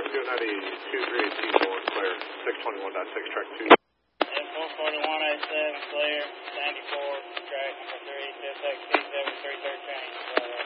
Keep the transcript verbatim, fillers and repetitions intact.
Studio ninety-two three eight T four, clear, six twenty-one point six, track two. And four forty-one eighty-seven, clear, ninety-four, track number three, S X C seven three thirteen.